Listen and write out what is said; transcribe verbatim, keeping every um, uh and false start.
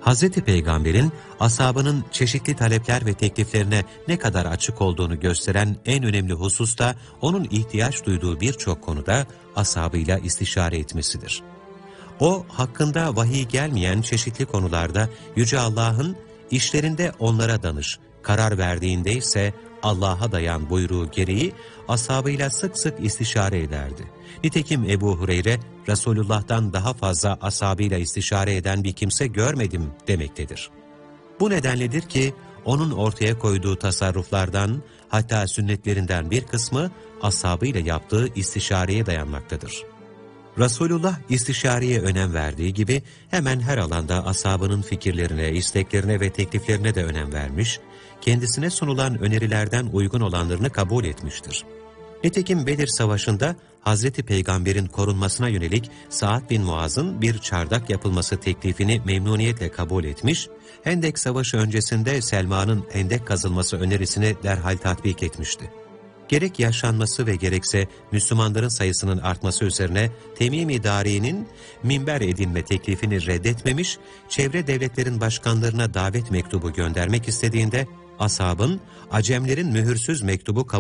Hazreti Peygamber'in ashabının çeşitli talepler ve tekliflerine ne kadar açık olduğunu gösteren en önemli husus da onun ihtiyaç duyduğu birçok konuda ashabıyla istişare etmesidir. O, hakkında vahiy gelmeyen çeşitli konularda Yüce Allah'ın işlerinde onlara danış, karar verdiğinde ise Allah'a dayan buyruğu gereği ashabıyla sık sık istişare ederdi. Nitekim Ebu Hureyre, Resulullah'tan daha fazla ashabıyla istişare eden bir kimse görmedim demektedir. Bu nedenledir ki onun ortaya koyduğu tasarruflardan, hatta sünnetlerinden bir kısmı ashabıyla yaptığı istişareye dayanmaktadır. Resulullah istişareye önem verdiği gibi hemen her alanda ashabının fikirlerine, isteklerine ve tekliflerine de önem vermiş, kendisine sunulan önerilerden uygun olanlarını kabul etmiştir. Nitekim Bedir Savaşı'nda Hazreti Peygamber'in korunmasına yönelik Sa'd bin Muaz'ın bir çardak yapılması teklifini memnuniyetle kabul etmiş, Hendek Savaşı öncesinde Selma'nın hendek kazılması önerisini derhal tatbik etmişti. Gerek yaşanması ve gerekse Müslümanların sayısının artması üzerine Temim-i Dari'nin minber edinme teklifini reddetmemiş, çevre devletlerin başkanlarına davet mektubu göndermek istediğinde, ashabın Acemlerin mühürsüz mektubu kabul